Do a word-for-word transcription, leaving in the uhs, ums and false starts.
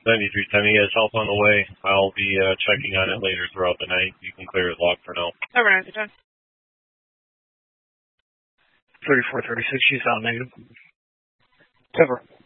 ninety-three ten, he has help on the way. I'll be uh, checking on it later throughout the night. You can clear his log for now. Over ninety ten. thirty-four thirty-six, she's out negative. Cover.